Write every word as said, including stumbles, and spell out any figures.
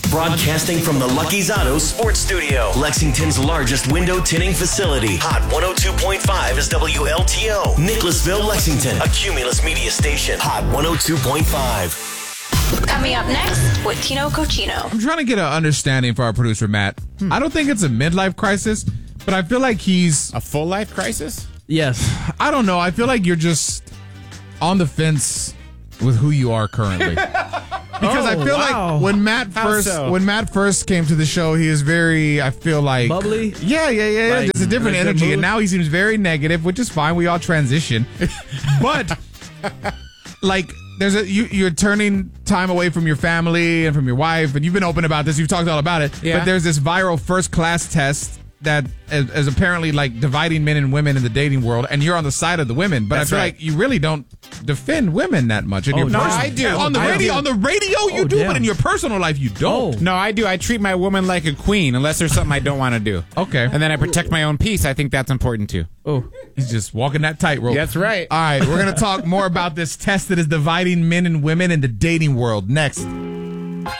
Broadcasting from the Lucky's Auto Sports Studio, Lexington's largest window tinting facility. Hot one oh two point five is W L T O. Nicholasville, Lexington, a Cumulus media station. Hot one oh two point five. Coming up next with Tino Cochino. I'm trying to get an understanding for our producer, Matt. Hmm. I don't think it's a midlife crisis, but I feel like he's... A full life crisis? Yes. I don't know. I feel like you're just on the fence with who you are currently. Because oh, I feel wow. like when Matt How first so? when Matt first came to the show, he was very, I feel like... Bubbly? Yeah, yeah, yeah. Like, There's a different like energy. And now he seems very negative, which is fine. We all transition. But, like... There's a you, you're turning time away from your family and from your wife, and you've been open about this. You've talked all about it. Yeah. But there's this viral first class test that is, is apparently like dividing men and women in the dating world, and you're on the side of the women. But That's I feel right. like you really don't defend women that much in Oh, your no, personal- I do. on the I radio. do. On the radio, you Oh, do, damn. but in your personal life, you don't. Oh. No, I do. I treat my woman like a queen unless there's something I don't want to do. Okay. And then I protect my own peace. I think that's important too. Oh, He's just walking that tightrope. That's right. All right, we're gonna talk more about this test that is dividing men and women in the dating world next.